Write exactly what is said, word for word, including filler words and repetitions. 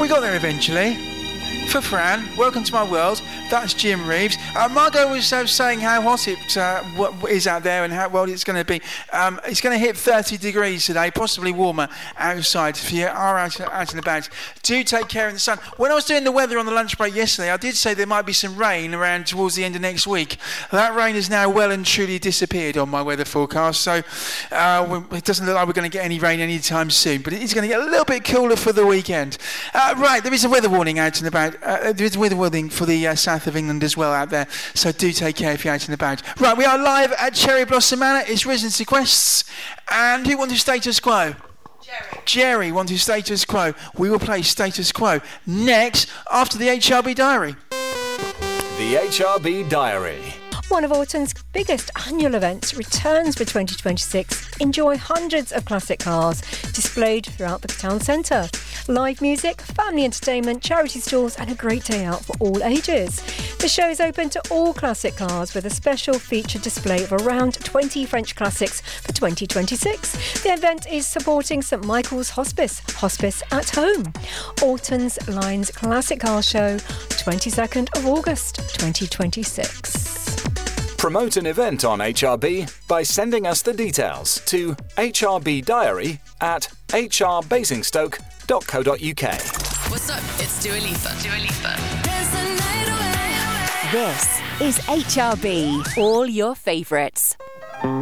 we got there eventually. For Fran, welcome to my world. That's Jim Reeves. Uh, Margot was uh, saying how hot it uh, what is out there and how well it's going to be. Um, it's going to hit thirty degrees today, possibly warmer outside. If you are out, out and about, do take care in the sun. When I was doing the weather on the lunch break yesterday, I did say there might be some rain around towards the end of next week. That rain has now well and truly disappeared on my weather forecast, so uh, it doesn't look like we're going to get any rain anytime soon, but it is going to get a little bit cooler for the weekend. Uh, right, there is a weather warning out and about. Uh, there is a weather warning for the uh, south of England as well out there, so do take care if you're out and about. Right, we are live at Cherry Blossom Manor. It's Risen to Quests, and who wants to status quo? Jerry. Jerry wants to status quo. We will play status quo next after the H R B Diary. The H R B Diary. One of Auton's biggest annual events returns for twenty twenty-six. Enjoy hundreds of classic cars displayed throughout the town centre. Live music, family entertainment, charity stalls and a great day out for all ages. The show is open to all classic cars with a special featured display of around twenty French classics for twenty twenty-six. The event is supporting St Michael's Hospice, Hospice at Home. Auton's Lines Classic Car Show, twenty-second of August twenty twenty-six. Promote an event on H R B by sending us the details to H R B Diary at h r basingstoke dot co dot u k. What's up? It's Dua Lipa. Dua Lipa. This is H R B. All your favourites.